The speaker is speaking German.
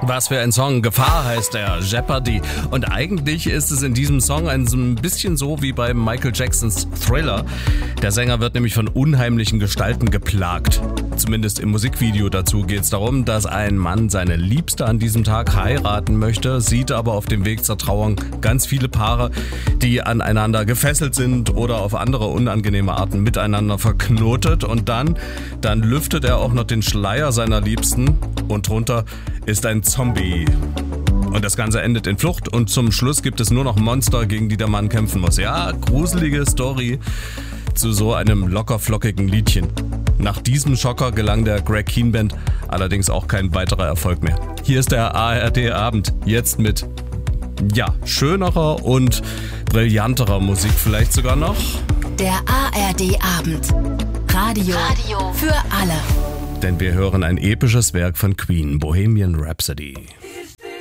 Was für ein Song. Gefahr heißt er, Jeopardy. Und eigentlich ist es in diesem Song ein bisschen so wie bei Michael Jacksons Thriller. Der Sänger wird nämlich von unheimlichen Gestalten geplagt. Zumindest im Musikvideo dazu geht es darum, dass ein Mann seine Liebste an diesem Tag heiraten möchte, sieht aber auf dem Weg zur Trauung ganz viele Paare, die aneinander gefesselt sind oder auf andere unangenehme Arten miteinander verknotet. Und dann lüftet er auch noch den Schleier seiner Liebsten und drunter ist ein Zombie. Und das Ganze endet in Flucht und zum Schluss gibt es nur noch Monster, gegen die der Mann kämpfen muss. Ja, gruselige Story zu so einem lockerflockigen Liedchen. Nach diesem Schocker gelang der Greg Kihn Band allerdings auch kein weiterer Erfolg mehr. Hier ist der ARD-Abend, jetzt mit, schönerer und brillanterer Musik vielleicht sogar noch. Der ARD-Abend. Radio für alle. Denn wir hören ein episches Werk von Queen, Bohemian Rhapsody.